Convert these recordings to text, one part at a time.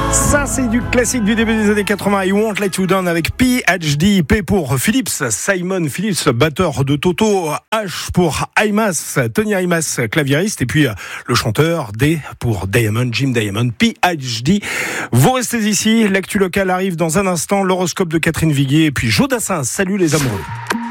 Ça, c'est du classique du début des années 80. I Won't Let You Down avec PhD. P pour Phillips, Simon Phillips, batteur de Toto. H pour Aymas, Tony Aymas, claviériste. Et puis le chanteur, D pour Diamond, Jim Diamond, PhD. Vous restez ici. L'actu locale arrive dans un instant. L'horoscope de Catherine Viguier. Et puis Jodassin. Salut les amoureux.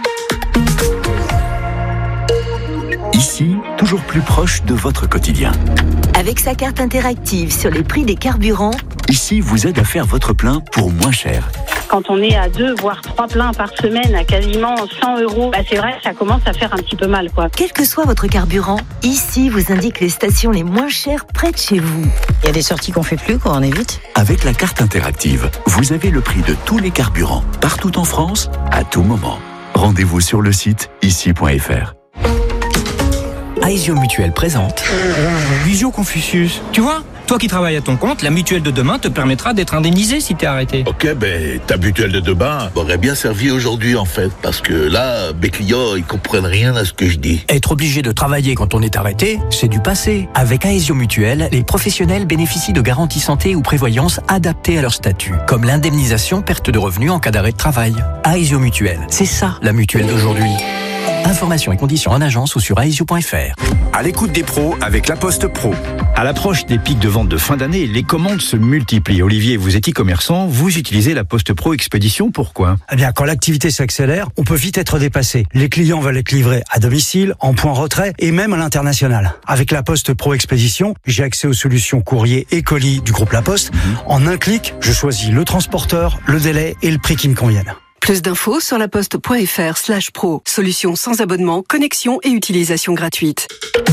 Ici, toujours plus proche de votre quotidien. Avec sa carte interactive sur les prix des carburants, Ici vous aide à faire votre plein pour moins cher. Quand on est à 2 voire 3 pleins par semaine à quasiment 100 €, c'est vrai que ça commence à faire un petit peu mal, quoi. quel que soit votre carburant, ici vous indique les stations les moins chères près de chez vous. Il y a des sorties qu'on fait plus, qu'on évite. Avec la carte interactive, vous avez le prix de tous les carburants, partout en France, à tout moment. Rendez-vous sur le site ici.fr. Aesio Mutuelle présente Visio Confucius. Tu vois, toi qui travailles à ton compte, la mutuelle de demain te permettra d'être indemnisé si t'es arrêté. Ok, ta mutuelle de demain m'aurait bien servi aujourd'hui en fait, parce que là, mes clients, ils comprennent rien à ce que je dis. Être obligé de travailler quand on est arrêté, c'est du passé. Avec Aesio Mutuelle, les professionnels bénéficient de garanties santé ou prévoyance adaptées à leur statut, comme l'indemnisation perte de revenus en cas d'arrêt de travail. Aesio Mutuelle, c'est ça la mutuelle d'aujourd'hui. Informations et conditions en agence ou sur aesio.fr. À l'écoute des pros avec La Poste Pro. À l'approche des pics de vente de fin d'année, les commandes se multiplient. Olivier, vous êtes e-commerçant, vous utilisez La Poste Pro Expédition, pourquoi ? Eh bien, quand l'activité s'accélère, on peut vite être dépassé. Les clients veulent être livrés à domicile, en point retrait et même à l'international. Avec La Poste Pro Expédition, j'ai accès aux solutions courrier et colis du groupe La Poste. En un clic, je choisis le transporteur, le délai et le prix qui me conviennent. Plus d'infos sur laposte.fr/pro. Solution sans abonnement, connexion et utilisation gratuite.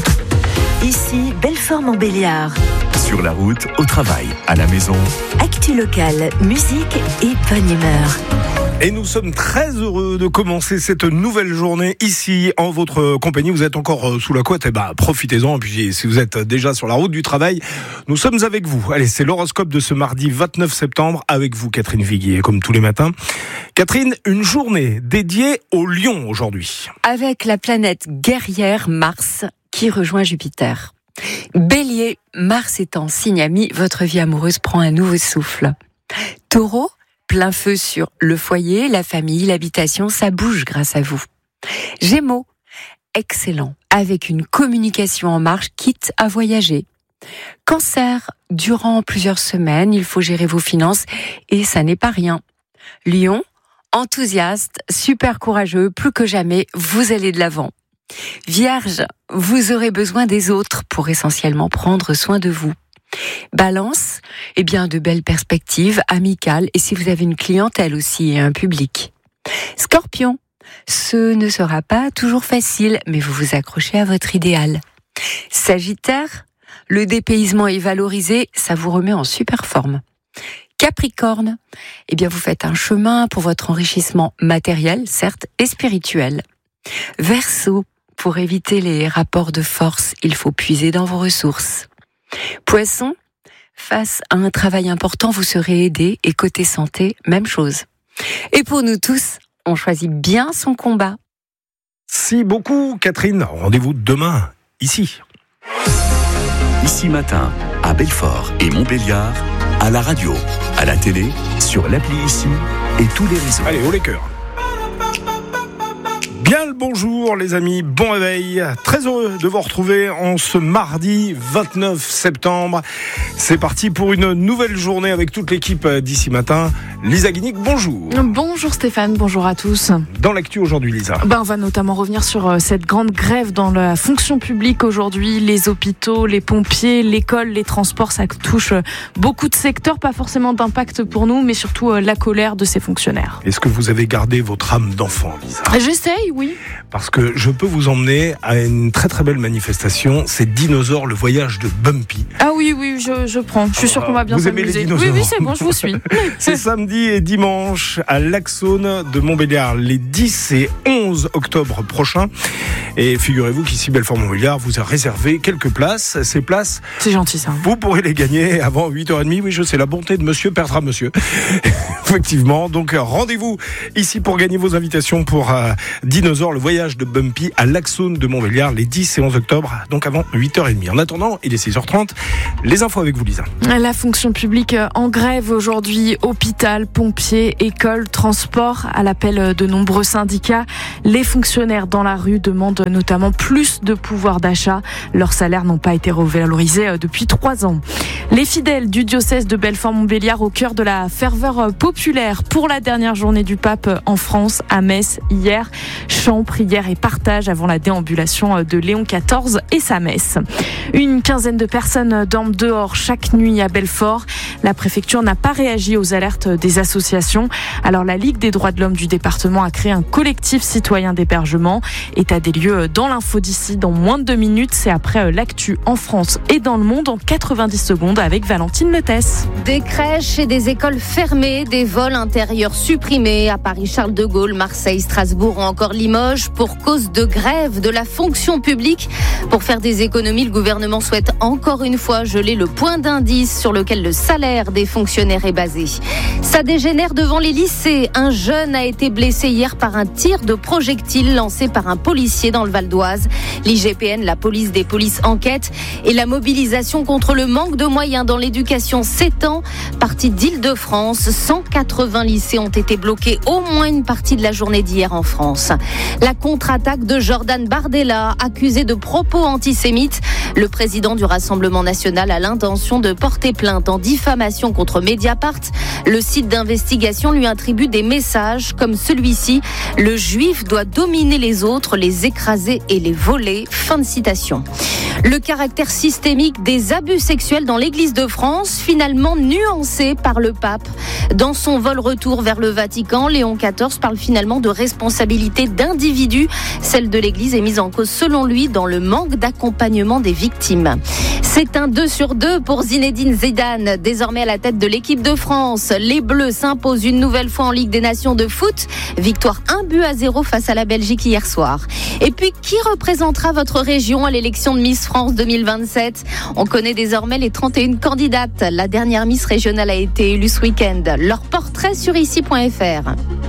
Ici, Belfort-Montbéliard. Sur la route, au travail, à la maison. Actu locale, musique et bonne humeur. Et nous sommes très heureux de commencer cette nouvelle journée ici en votre compagnie. Vous êtes encore sous la couette, profitez-en. Et puis si vous êtes déjà sur la route du travail, nous sommes avec vous. Allez, c'est l'horoscope de ce mardi 29 septembre avec vous, Catherine Viguier, comme tous les matins. Catherine, une journée dédiée au lion aujourd'hui. Avec la planète guerrière Mars qui rejoint Jupiter. Bélier, Mars est en signe ami, votre vie amoureuse prend un nouveau souffle. Taureau, plein feu sur le foyer, la famille, l'habitation, ça bouge grâce à vous. Gémeaux, excellent, avec une communication en marche, quitte à voyager. Cancer, durant plusieurs semaines, il faut gérer vos finances et ça n'est pas rien. Lion, enthousiaste, super courageux, plus que jamais, vous allez de l'avant. Vierge, vous aurez besoin des autres pour essentiellement prendre soin de vous. Balance, de belles perspectives amicales et si vous avez une clientèle aussi et un public. Scorpion, ce ne sera pas toujours facile, mais vous vous accrochez à votre idéal. Sagittaire, le dépaysement est valorisé, ça vous remet en super forme. Capricorne, vous faites un chemin pour votre enrichissement matériel, certes, et spirituel. Verseau, pour éviter les rapports de force, il faut puiser dans vos ressources. Poisson, face à un travail important, vous serez aidé et côté santé, même chose. Et pour nous tous, on choisit bien son combat. Merci beaucoup, Catherine. Rendez-vous demain, ici. Ici matin, à Belfort et Montbéliard, à la radio, à la télé, sur l'appli Ici et tous les réseaux. Allez, haut les cœurs. Bien le bonjour les amis, bon réveil, très heureux de vous retrouver en ce mardi 29 septembre. C'est parti pour une nouvelle journée avec toute l'équipe d'ici matin. Lisa Guinic, bonjour. Bonjour Stéphane, bonjour à tous. Dans l'actu aujourd'hui Lisa. On va notamment revenir sur cette grande grève dans la fonction publique aujourd'hui, les hôpitaux, les pompiers, l'école, les transports, ça touche beaucoup de secteurs, pas forcément d'impact pour nous, mais surtout la colère de ces fonctionnaires. Est-ce que vous avez gardé votre âme d'enfant Lisa ? J'essaye, oui. Parce que je peux vous emmener à une très très belle manifestation, c'est Dinosaure, le voyage de Bumpy. Ah oui, je prends. Je suis sûr qu'on va bien s'amuser. Vous aimez les dinosaures ? Oui, c'est bon, je vous suis. C'est samedi et dimanche à l'Axone de Montbéliard, les 10 et 11 octobre prochains. Et figurez-vous qu'ici, Belfort-Montbéliard vous a réservé quelques places. Ces places, c'est gentil ça. Vous pourrez les gagner avant 8h30. Oui, je sais, la bonté de monsieur perdra monsieur. Effectivement, donc rendez-vous ici pour gagner vos invitations pour Dinosaure. Dinosaure, le voyage de Bumpy à l'Axone de Montbéliard les 10 et 11 octobre, donc avant 8h30. En attendant, il est 6h30. Les infos avec vous, Lisa. La fonction publique en grève aujourd'hui, hôpital, pompiers, écoles, transport, à l'appel de nombreux syndicats. Les fonctionnaires dans la rue demandent notamment plus de pouvoir d'achat. Leurs salaires n'ont pas été revalorisés depuis 3 ans. Les fidèles du diocèse de Belfort-Montbéliard au cœur de la ferveur populaire pour la dernière journée du pape en France à Metz hier. Chants, prières et partage avant la déambulation de Léon XIV et sa messe. Une quinzaine de personnes dorment dehors chaque nuit à Belfort. La préfecture n'a pas réagi aux alertes des associations. Alors la Ligue des droits de l'homme du département a créé un collectif citoyen d'hébergement. État des lieux dans l'info d'ici dans moins de 2 minutes. C'est après l'actu en France et dans le monde en 90 secondes avec Valentine Letès. Des crèches et des écoles fermées, des vols intérieurs supprimés à Paris, Charles de Gaulle, Marseille, Strasbourg ou encore Limoges pour cause de grève de la fonction publique. Pour faire des économies, le gouvernement souhaite encore une fois geler le point d'indice sur lequel le salaire des fonctionnaires est basé. Ça dégénère devant les lycées. Un jeune a été blessé hier par un tir de projectile lancé par un policier dans le Val d'Oise. L'IGPN, la police des polices, enquête et la mobilisation contre le manque de moyens dans l'éducation s'étend. Partie d'Île-de-France, 180 lycées ont été bloqués au moins une partie de la journée d'hier en France. La contre-attaque de Jordan Bardella, accusé de propos antisémites. Le président du Rassemblement national a l'intention de porter plainte en diffamation contre Mediapart. Le site d'investigation lui attribue des messages comme celui-ci. Le juif doit dominer les autres, les écraser et les voler. Fin de citation. Le caractère systémique des abus sexuels dans l'Église de France, finalement nuancé par le pape. Dans son vol retour vers le Vatican, Léon XIV parle finalement de responsabilité d'individus. Celle de l'Église est mise en cause selon lui dans le manque d'accompagnement des victimes. C'est un 2-sur-2 pour Zinedine Zidane, désormais à la tête de l'équipe de France. Les Bleus s'imposent une nouvelle fois en Ligue des Nations de foot. Victoire 1-0 face à la Belgique hier soir. Et puis, qui représentera votre région à l'élection de Miss France 2027 ? On connaît désormais les 31 candidates. La dernière Miss régionale a été élue ce week-end. Leur portrait sur ici.fr.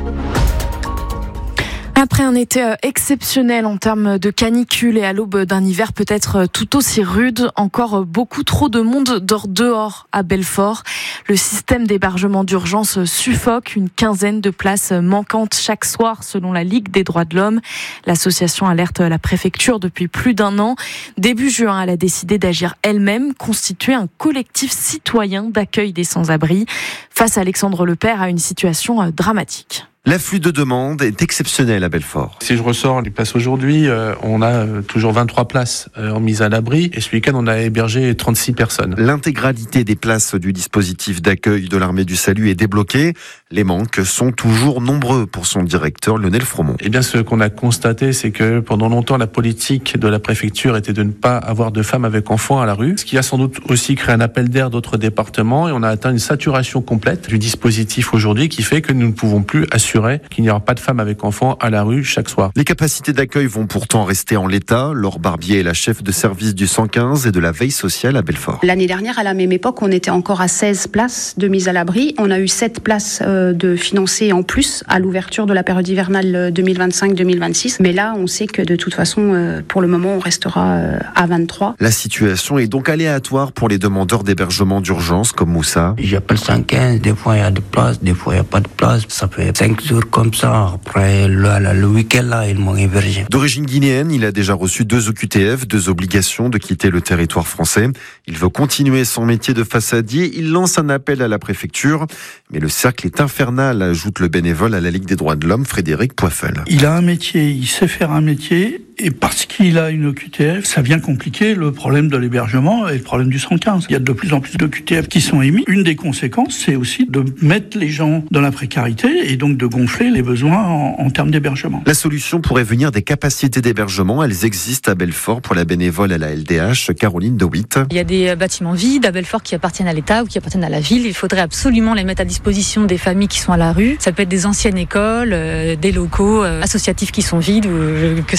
Après un été exceptionnel en termes de canicule et à l'aube d'un hiver peut-être tout aussi rude, encore beaucoup trop de monde dort dehors à Belfort. Le système d'hébergement d'urgence suffoque, une quinzaine de places manquantes chaque soir selon la Ligue des droits de l'homme. L'association alerte la préfecture depuis plus d'1 an. Début juin, elle a décidé d'agir elle-même, constituer un collectif citoyen d'accueil des sans-abri. Face à Alexandre Lepère à une situation dramatique. L'afflux de demandes est exceptionnel à Belfort. Si je ressors les places aujourd'hui, on a toujours 23 places en mise à l'abri. Et ce week-end, on a hébergé 36 personnes. L'intégralité des places du dispositif d'accueil de l'Armée du Salut est débloquée. Les manques sont toujours nombreux pour son directeur, Lionel Fromont. Eh bien, ce qu'on a constaté, c'est que pendant longtemps, la politique de la préfecture était de ne pas avoir de femmes avec enfants à la rue. Ce qui a sans doute aussi créé un appel d'air d'autres départements. Et on a atteint une saturation complète du dispositif aujourd'hui qui fait que nous ne pouvons plus assurer qu'il n'y aura pas de femmes avec enfants à la rue chaque soir. Les capacités d'accueil vont pourtant rester en l'état. Laure Barbier est la chef de service du 115 et de la veille sociale à Belfort. L'année dernière, à la même époque, on était encore à 16 places de mise à l'abri. On a eu 7 places de financées en plus à l'ouverture de la période hivernale 2025-2026. Mais là, on sait que de toute façon, pour le moment, on restera à 23. La situation est donc aléatoire pour les demandeurs d'hébergement d'urgence comme Moussa. J'appelle 115, des fois il y a des places, des fois il n'y a pas de place. Ça fait 5 jours comme ça. Après, le week-end, là, ils m'ont hébergé. D'origine guinéenne, il a déjà reçu 2 OQTF, 2 obligations de quitter le territoire français. Il veut continuer son métier de façadier. Il lance un appel à la préfecture. Mais le cercle est infernal, ajoute le bénévole à la Ligue des droits de l'homme, Frédéric Poiffel. Il a un métier, il sait faire un métier. Et parce qu'il a une OQTF, ça vient compliquer le problème de l'hébergement et le problème du 115. Il y a de plus en plus d'OQTF qui sont émis. Une des conséquences, c'est aussi de mettre les gens dans la précarité et donc de gonfler les besoins en termes d'hébergement. La solution pourrait venir des capacités d'hébergement. Elles existent à Belfort pour la bénévole à la LDH, Caroline Dewitt. Il y a des bâtiments vides à Belfort qui appartiennent à l'État ou qui appartiennent à la ville. Il faudrait absolument les mettre à disposition des familles qui sont à la rue. Ça peut être des anciennes écoles, des locaux associatifs qui sont vides ou que sais-je.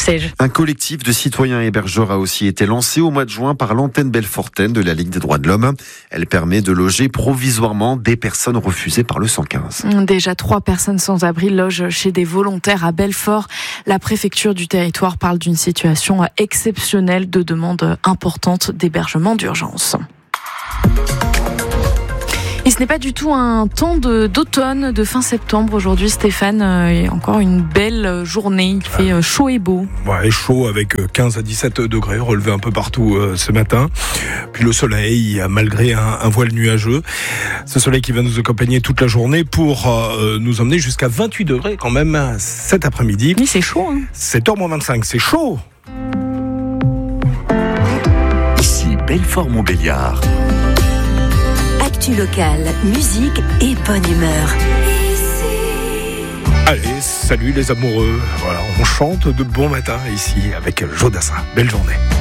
Un collectif de citoyens hébergeurs a aussi été lancé au mois de juin par l'antenne Belfortaine de la Ligue des droits de l'homme. Elle permet de loger provisoirement des personnes refusées par le 115. Déjà 3 personnes sans abri logent chez des volontaires à Belfort. La préfecture du territoire parle d'une situation exceptionnelle de demande importante d'hébergement d'urgence. Et ce n'est pas du tout un temps d'automne, de fin septembre aujourd'hui, Stéphane. Il y a encore une belle journée. Il fait chaud et beau. Ouais, chaud avec 15 à 17 degrés relevé un peu partout ce matin. Puis le soleil, malgré un voile nuageux. Ce soleil qui va nous accompagner toute la journée pour nous emmener jusqu'à 28 degrés quand même cet après-midi. Oui, c'est chaud. 7h25, c'est chaud. Ici Belfort-Montbéliard. Actu locale, musique et bonne humeur. Allez, salut les amoureux. Voilà, on chante de bon matin ici avec Jodassin. Belle journée.